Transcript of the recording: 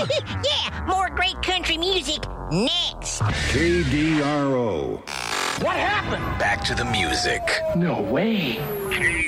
Yeah, more great country music next. KDRO. What happened? Back to the music. No way.